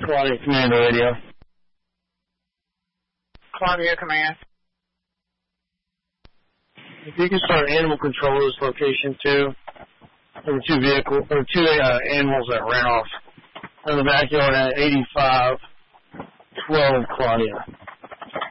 Claudia, Commander Radio. Claudia, Command. If you can start animal controllers location 2, there were two animals that ran off in the backyard at 8512 Claudia.